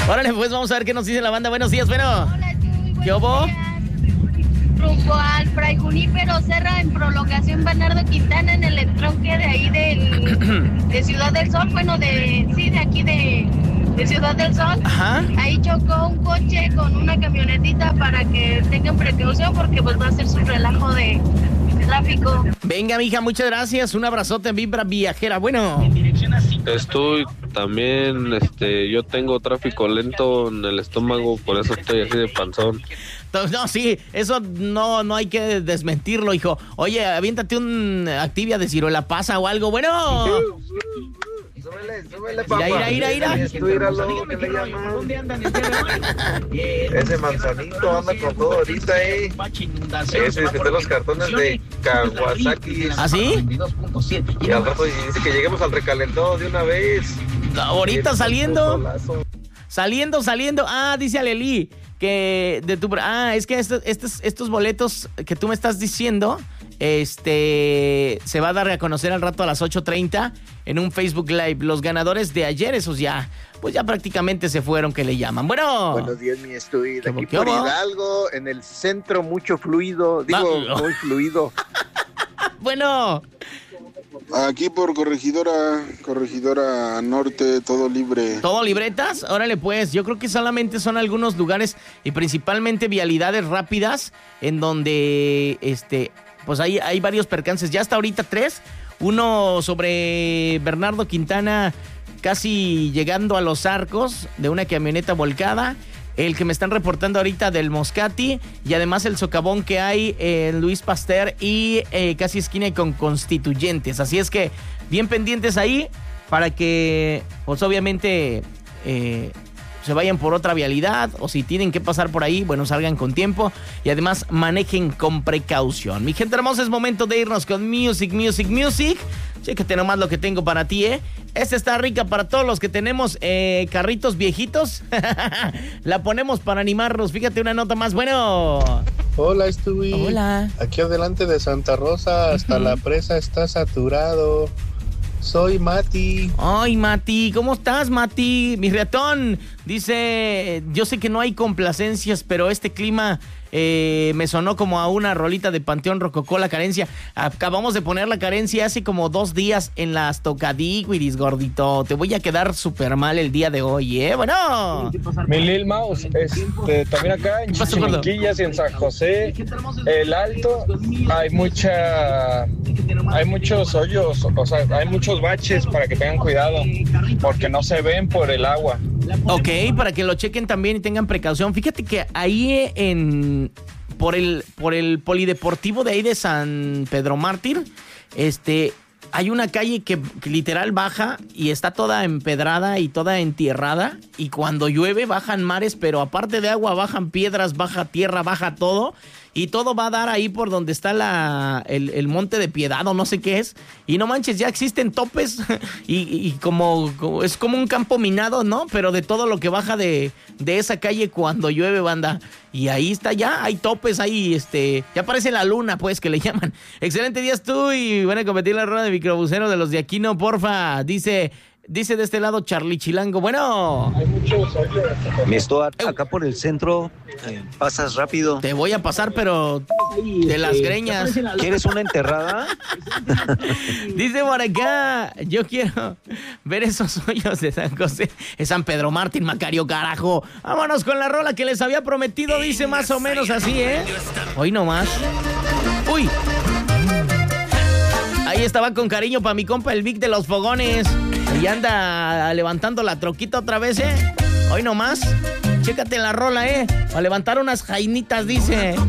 Órale, pues vamos a ver qué nos dice la banda. Buenos días, bueno. Hola, Chuy, ¿Qué hubo? Rumbo al Fray Junípero Serra en prolongación Bernardo Quintana en el entronque de ahí de Ciudad del Sol, de aquí de Ciudad del Sol. Ajá. Ahí chocó un coche con una camionetita para que tengan precaución porque pues va a ser su relajo de tráfico. Venga, mija, muchas gracias. Un abrazote en Vibra Viajera. Bueno. Estoy también, yo tengo tráfico lento en el estómago, por eso estoy así de panzón. No, sí, eso no hay que desmentirlo, hijo. Oye, aviéntate un Activia de ciruela pasa o algo. Bueno. Súbele, papá. Ira. Ese manzanito anda con todo ahorita, Ese que de los cartones de Kawasaki. ¿Ah, sí? Y al rato dice que lleguemos al recalentado de una vez. Ahorita saliendo. Ah, dice Aleli que es que estos boletos que tú me estás diciendo, se va a dar a conocer al rato a las 8:30 en un Facebook Live. Los ganadores de ayer, esos ya prácticamente se fueron, que le llaman. Bueno. Buenos días, mi estudio. De aquí ¿Qué por hubo? Hidalgo, en el centro mucho fluido. Muy fluido. Bueno. Aquí por Corregidora Norte, todo libre. ¿Todo libretas? Órale pues, yo creo que solamente son algunos lugares y principalmente vialidades rápidas en donde, pues hay varios percances. Ya hasta ahorita 3, uno sobre Bernardo Quintana casi llegando a Los Arcos de una camioneta volcada. El que me están reportando ahorita del Moscati y además el socavón que hay en Luis Pasteur y casi esquina con Constituyentes. Así es que bien pendientes ahí para que pues obviamente se vayan por otra vialidad o si tienen que pasar por ahí, bueno, salgan con tiempo y además manejen con precaución. Mi gente hermosa, es momento de irnos con Music. Chécate nomás lo que tengo para ti, Esta está rica para todos los que tenemos carritos viejitos. La ponemos para animarnos. Fíjate, una nota más. Bueno. Hola, Stewie. Hola. Aquí adelante de Santa Rosa hasta la presa está saturado. Soy Mati. Ay, Mati, ¿cómo estás, Mati? Mi ratón dice, yo sé que no hay complacencias, pero este clima me sonó como a una rolita de Panteón Rococó, la carencia. Acabamos de poner la carencia hace como 2 días en las tocadiguiris, gordito. Te voy a quedar súper mal el día de hoy, Bueno. Mi Lil Mouse, también acá en Chichimequillas y en San José, el Alto, hay muchos hoyos, o sea, hay muchos baches para que tengan cuidado, porque no se ven por el agua. Ok, para que lo chequen también y tengan precaución. Fíjate que ahí por el polideportivo de ahí de San Pedro Mártir, hay una calle que literal baja y está toda empedrada y toda entierrada, y cuando llueve bajan mares, pero aparte de agua bajan piedras, baja tierra, baja todo. Y todo va a dar ahí por donde está el Monte de Piedad o no sé qué es. Y no manches, ya existen topes y como es como un campo minado, ¿no? Pero de todo lo que baja de esa calle cuando llueve, banda. Y ahí está ya, hay topes ahí, ya aparece la luna, pues, que le llaman. Excelente día tú y van a competir la rueda de microbusero de los de Aquino, porfa. Dice de este lado Charlie Chilango. Bueno. Me estoy acá por el centro. Pasas rápido. Te voy a pasar, pero de las greñas. ¿Quieres una enterrada? Dice por acá, yo quiero ver esos hoyos de San José. Es San Pedro Mártir, Macario, carajo. Vámonos con la rola que les había prometido. Dice más o menos así, Hoy nomás. Uy. Ahí estaba con cariño para mi compa el Vic de los Fogones. Y anda levantando la troquita otra vez, Hoy nomás. Chécate la rola, a levantar unas jainitas, dice.